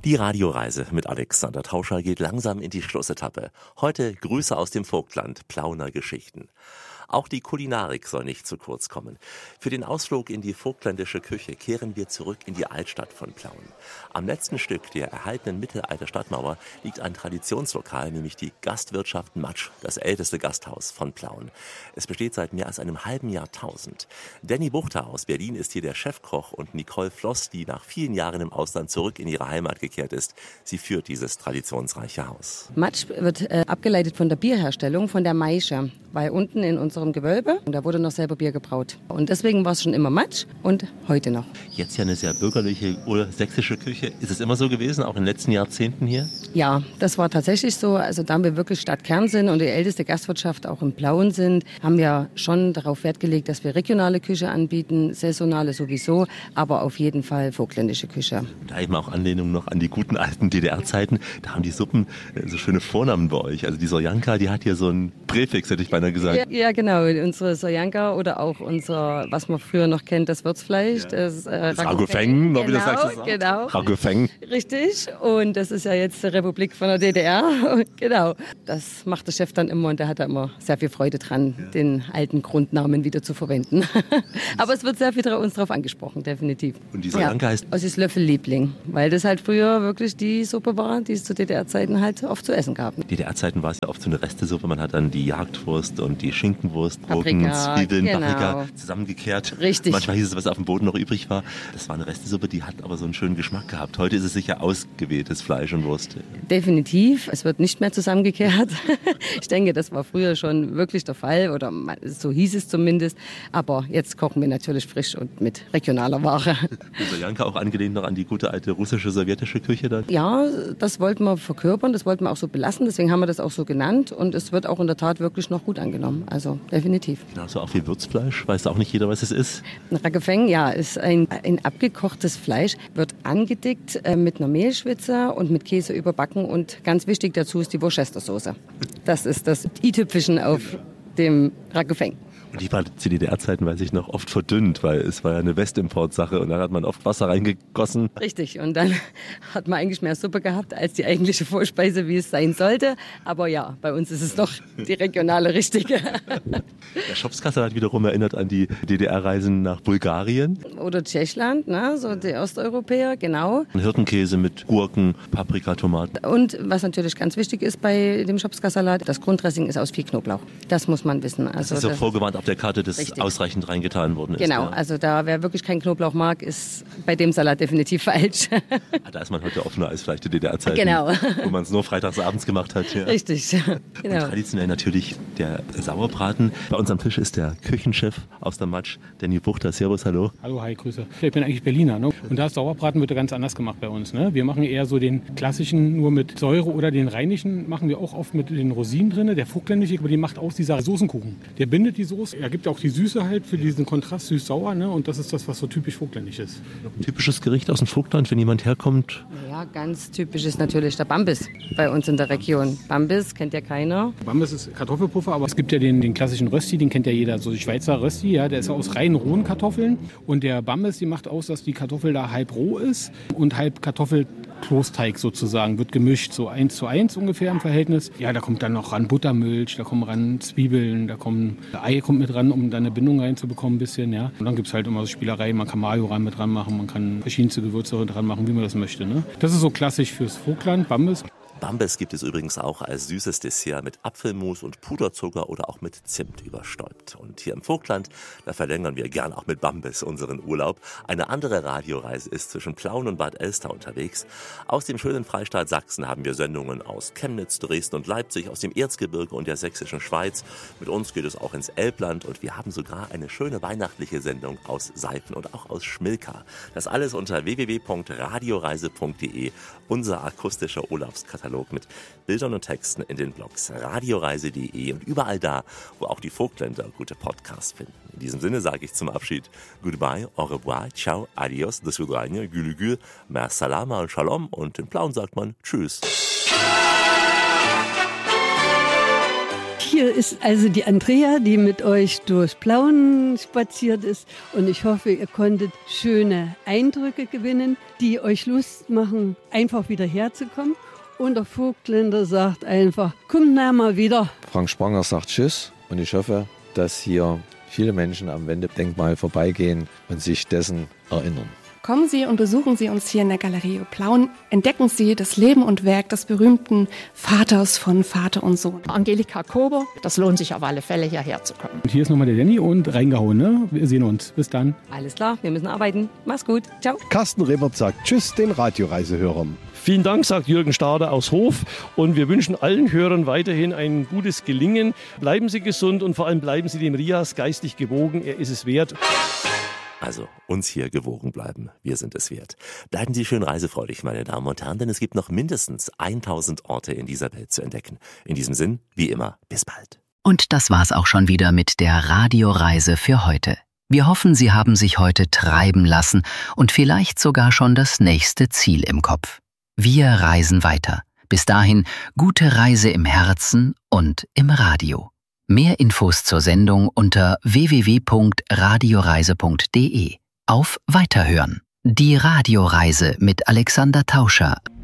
Die Radioreise mit Alexander Tauscher geht langsam in die Schlussetappe. Heute Grüße aus dem Vogtland, Plauner Geschichten. Auch die Kulinarik soll nicht zu kurz kommen. Für den Ausflug in die vogtländische Küche kehren wir zurück in die Altstadt von Plauen. Am letzten Stück der erhaltenen Mittelalter Stadtmauer liegt ein Traditionslokal, nämlich die Gastwirtschaft Matsch, das älteste Gasthaus von Plauen. Es besteht seit mehr als einem halben Jahrtausend. Danny Buchter aus Berlin ist hier der Chefkoch und Nicole Floss, die nach vielen Jahren im Ausland zurück in ihre Heimat gekehrt ist. Sie führt dieses traditionsreiche Haus. Matsch wird abgeleitet von der Bierherstellung, von der Maische, weil unten in unserem Gewölbe, da wurde noch selber Bier gebraut. Und deswegen war es schon immer Matsch und heute noch. Jetzt ja eine sehr bürgerliche oder sächsische Küche. Ist es immer so gewesen, auch in den letzten Jahrzehnten hier? Ja, das war tatsächlich so. Also da wir wirklich Stadtkern sind und die älteste Gastwirtschaft auch in Plauen sind, haben wir schon darauf Wert gelegt, dass wir regionale Küche anbieten, saisonale sowieso, aber auf jeden Fall vogtländische Küche. Da eben auch Anlehnung noch an die guten alten DDR-Zeiten. Da haben die Suppen so schöne Vornamen bei euch. Also die Soljanka, die hat hier so einen Präfix, hätte ich beinahe gesagt. Ja, genau. Unsere Soljanka oder auch unser, was man früher noch kennt, das Würzfleisch. Ja. Das Ragofeng, wie das sagst du. Genau. Ragofeng. Richtig. Und das ist ja jetzt die Republik von der DDR. Genau. Das macht der Chef dann immer und der hat da immer sehr viel Freude dran, den alten Grundnamen wieder zu verwenden. Aber es wird sehr viel uns drauf angesprochen, definitiv. Und die Soljanka heißt? Es ist Löffelliebling, weil das halt früher wirklich die Suppe war, die es zu DDR-Zeiten halt oft zu essen gab. DDR-Zeiten war es ja oft so eine Restesuppe. Man hat dann die Jagdwurst und die Schinkenwurst, Gurken, Paprika, Zwiebeln, genau. Paprika zusammengekehrt. Richtig. Manchmal hieß es, was auf dem Boden noch übrig war. Das war eine Restesuppe, die hat aber so einen schönen Geschmack gehabt. Heute ist es sicher ausgewähltes Fleisch und Wurst. Definitiv. Es wird nicht mehr zusammengekehrt. Ich denke, das war früher schon wirklich der Fall oder so hieß es zumindest. Aber jetzt kochen wir natürlich frisch und mit regionaler Ware. Die Soljanka auch angelehnt noch an die gute alte russische, sowjetische Küche dann? Ja, das wollten wir verkörpern, das wollten wir auch so belassen. Deswegen haben wir das auch so genannt und es wird auch in der Tat wirklich noch gut angenommen. Also definitiv. Genauso auch wie Würzfleisch. Weiß auch nicht jeder, was es ist. Ein Ragofeng, ja, ist ein abgekochtes Fleisch, wird angedickt mit einer Mehlschwitze und mit Käse überbacken und ganz wichtig dazu ist die Worcestersoße. Das ist das i-Tüpfchen auf dem Ragofeng. Und die war zu DDR-Zeiten, weiß ich noch, oft verdünnt, weil es war ja eine Westimportsache und dann hat man oft Wasser reingegossen. Richtig, und dann hat man eigentlich mehr Suppe gehabt als die eigentliche Vorspeise, wie es sein sollte. Aber ja, bei uns ist es doch die regionale richtige. Der Schopfskasser hat wiederum erinnert an die DDR-Reisen nach Bulgarien. Oder Tschechland, ne? So die Osteuropäer, genau. Hirtenkäse mit Gurken, Paprika, Tomaten. Und was natürlich ganz wichtig ist bei dem Schopfskassalat, das Grunddressing ist aus viel Knoblauch. Das muss man wissen. Also das ist so vorgewarnt auf der Karte, dass richtig ausreichend reingetan worden ist. Genau, ja. Also da, wer wirklich keinen Knoblauch mag, ist bei dem Salat definitiv falsch. Da ist man heute offener als vielleicht die DDR-Zeiten, genau, wo man es nur freitags abends gemacht hat. Ja. Richtig, genau. Und traditionell natürlich der Sauerbraten. Bei uns am Tisch ist der Küchenchef aus der Matsch, Danny Buchter. Servus, hallo. Hallo, hi, Grüße. Ich bin eigentlich Berliner, ne? Und da ist Sauerbraten wird ganz anders gemacht bei uns. Ne? Wir machen eher so den klassischen nur mit Säure oder den rheinischen machen wir auch oft mit den Rosinen drin. Der vogtländische, aber die macht aus dieser Soßenkuchen. Der bindet die Soße, er gibt auch die Süße halt für diesen Kontrast süß-sauer, ne? Und das ist das, was so typisch vogtländisch ist. Ein typisches Gericht aus dem Vogtland, wenn jemand herkommt? Ja, ganz typisch ist natürlich der Bambis bei uns in der Region. Bambis kennt ja keiner. Bambis ist Kartoffelpuffer, aber es gibt ja den klassischen Rösti, den kennt ja jeder, so die Schweizer Rösti, ja, der ist aus rein rohen Kartoffeln. Und der Bambis, die macht aus, dass die Kartoffel da halb roh ist und halb Kartoffelklosteig sozusagen, wird gemischt, so 1:1 ungefähr im Verhältnis. Ja, da kommt dann noch ran Buttermilch, da kommen ran Zwiebeln, Ei kommt mit ran, um da eine Bindung reinzubekommen ein bisschen, ja. Und dann gibt es halt immer so Spielereien, man kann Mayo mit dran machen, man kann verschiedenste Gewürze dran machen, wie man das möchte, ne. Das ist so klassisch fürs Vogtland, Bambis. Bambis gibt es übrigens auch als süßes Dessert mit Apfelmus und Puderzucker oder auch mit Zimt überstäubt. Und hier im Vogtland, da verlängern wir gern auch mit Bambis unseren Urlaub. Eine andere Radioreise ist zwischen Plauen und Bad Elster unterwegs. Aus dem schönen Freistaat Sachsen haben wir Sendungen aus Chemnitz, Dresden und Leipzig, aus dem Erzgebirge und der sächsischen Schweiz. Mit uns geht es auch ins Elbland und wir haben sogar eine schöne weihnachtliche Sendung aus Seifen und auch aus Schmilka. Das alles unter www.radioreise.de, unser akustischer Urlaubskatalog mit Bildern und Texten in den Blogs radioreise.de und überall da, wo auch die Vogtländer gute Podcasts finden. In diesem Sinne sage ich zum Abschied Goodbye, au revoir, ciao, adios, do svidania, gülü gül, mer salama und shalom und in Plauen sagt man Tschüss. hier ist also die Andrea, die mit euch durch Plauen spaziert ist. Und ich hoffe, ihr konntet schöne Eindrücke gewinnen, die euch Lust machen, einfach wieder herzukommen. Und der Vogtländer sagt einfach, kommt mal wieder. Frank Spranger sagt Tschüss und ich hoffe, dass hier viele Menschen am Wendedenkmal vorbeigehen und sich dessen erinnern. Kommen Sie und besuchen Sie uns hier in der Galerie Plauen. Entdecken Sie das Leben und Werk des berühmten Vaters von Vater und Sohn. Angelika Kober, das lohnt sich auf alle Fälle, hierher zu kommen. Und hier ist nochmal der Danny und reingehauen, ne? Wir sehen uns. Bis dann. Alles klar, wir müssen arbeiten. Mach's gut. Ciao. Carsten Rebert sagt Tschüss den Radioreisehörern. Vielen Dank, sagt Jürgen Stade aus Hof. Und wir wünschen allen Hörern weiterhin ein gutes Gelingen. Bleiben Sie gesund und vor allem bleiben Sie dem Rias geistig gewogen. Er ist es wert. Also, uns hier gewogen bleiben. Wir sind es wert. Bleiben Sie schön reisefreudig, meine Damen und Herren, denn es gibt noch mindestens 1000 Orte in dieser Welt zu entdecken. In diesem Sinn, wie immer, bis bald. Und das war's auch schon wieder mit der Radioreise für heute. Wir hoffen, Sie haben sich heute treiben lassen und vielleicht sogar schon das nächste Ziel im Kopf. Wir reisen weiter. Bis dahin, gute Reise im Herzen und im Radio. Mehr Infos zur Sendung unter www.radioreise.de. Auf Weiterhören. Die Radioreise mit Alexander Tauscher.